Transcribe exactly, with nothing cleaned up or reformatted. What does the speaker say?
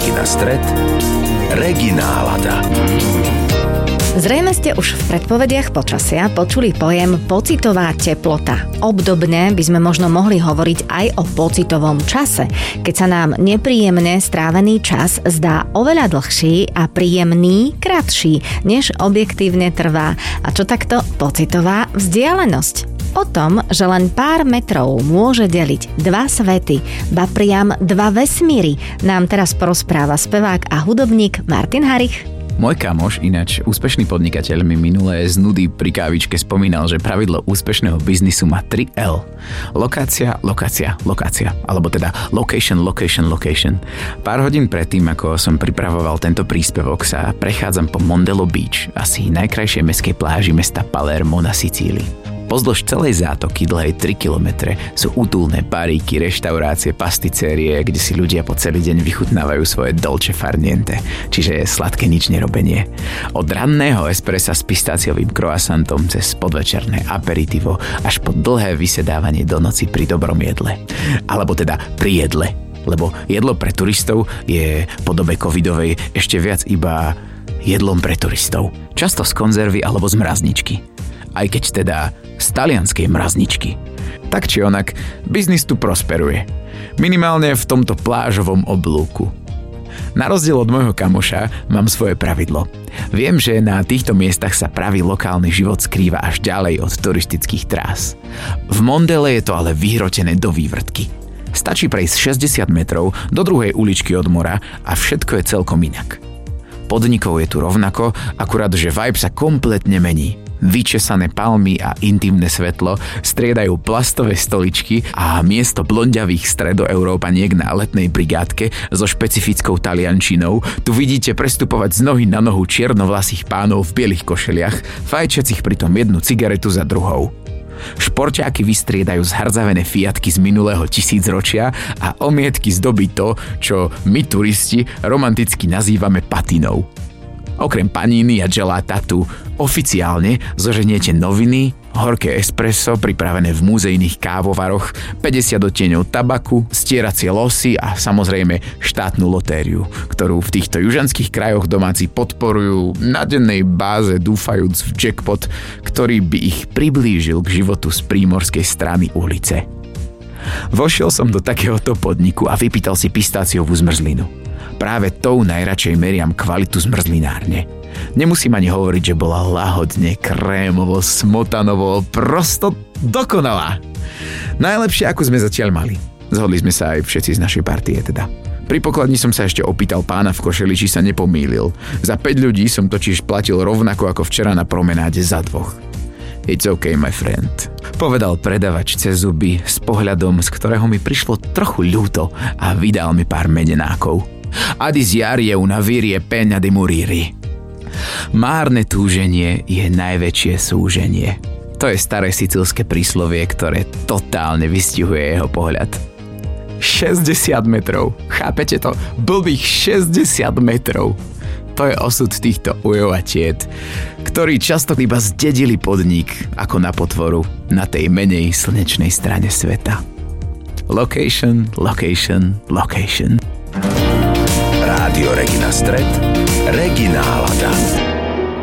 Regina Stred, Regina Nálada. Zrejme ste už v predpovediach počasia počuli pojem pocitová teplota. Obdobne by sme možno mohli hovoriť aj o pocitovom čase, keď sa nám nepríjemne strávený čas zdá oveľa dlhší a príjemný kratší, než objektívne trvá. A čo takto pocitová vzdialenosť? O tom, že len pár metrov môže deliť dva svety, ba priam dva vesmíry, nám teraz porozpráva spevák a hudobník Martin Harich. Môj kamoš, ináč úspešný podnikateľ, mi minulé z nudy pri kávičke spomínal, že pravidlo úspešného biznisu má tri el. Lokácia, lokácia, lokácia. Alebo teda location, location, location. Pár hodín predtým, ako som pripravoval tento príspevok, sa prechádzam po Mondelo Beach, asi najkrajšej mestskej pláži mesta Palermo na Sicílii. Pozdĺž celej zátoky dlhej tri kilometre sú útulné baríky, reštaurácie, pasticérie, kde si ľudia po celý deň vychutnávajú svoje dolce far niente, čiže sladké nič nerobenie. Od ranného espressa s pistáciovým croissantom cez podvečerné aperitivo až po dlhé vysedávanie do noci pri dobrom jedle. Alebo teda pri jedle, lebo jedlo pre turistov je po dobe covidovej ešte viac iba jedlom pre turistov. Často z konzervy alebo z mrazničky. Aj keď teda z talianskej mrazničky. Tak či onak, biznis tu prosperuje. Minimálne v tomto plážovom oblúku. Na rozdiel od môjho kamoša mám svoje pravidlo. Viem, že na týchto miestach sa pravý lokálny život skrýva až ďalej od turistických trás. V Mondele je to ale vyhrotené do vývrtky. Stačí prejsť šesťdesiat metrov do druhej uličky od mora a všetko je celkom inak. Podnikov je tu rovnako, akurát že vibe sa kompletne mení. Vyčesané palmy a intimné svetlo striedajú plastové stoličky a miesto blonďavých stredoeurópaniek na letnej brigádke so špecifickou taliančinou tu vidíte prestupovať z nohy na nohu čiernovlasých pánov v bielých košeliach, fajčiacich pritom jednu cigaretu za druhou. Šporťáky vystriedajú zhrdzavené fiatky z minulého tisícročia a omietky zdobí to, čo my turisti romanticky nazývame patinou. Okrem paníny a geláta tu oficiálne zoženiete noviny, horké espresso pripravené v múzejných kávovaroch, päťdesiat odtieňov tabaku, stieracie losy a samozrejme štátnu lotériu, ktorú v týchto južanských krajoch domáci podporujú na dennej báze dúfajúc v jackpot, ktorý by ich priblížil k životu z prímorskej strany ulice. Vošiel som do takéhoto podniku a vypýtal si pistáciovú zmrzlinu. Práve tou najradšej meriam kvalitu zmrzlinárne. Nemusím ani hovoriť, že bola lahodne, krémovo, smotanovo, prosto dokonalá. Najlepšie, ako sme zatiaľ mali. Zhodli sme sa aj všetci z našej partie teda. Pri pokladni som sa ešte opýtal pána v košeli, či sa nepomýlil. Za päť ľudí som totiž platil rovnako ako včera na promenáde za dvoch. It's okay, my friend, povedal predavač cez zuby s pohľadom, z ktorého mi prišlo trochu ľúto a vydal mi pár medenákov. Adisiarie una virie peňa de muriri. Márne túženie je najväčšie súženie. To je staré sicilské príslovie, ktoré totálne vystihuje jeho pohľad. šesťdesiat metrov. Chápete to? Blbých šesťdesiat metrov. To je osud týchto ujov a tiet, ktorí často iba zdedili podnik ako na potvoru na tej menej slnečnej strane sveta. Location, location, location. Rádio Regina Stred, Regina Nálada.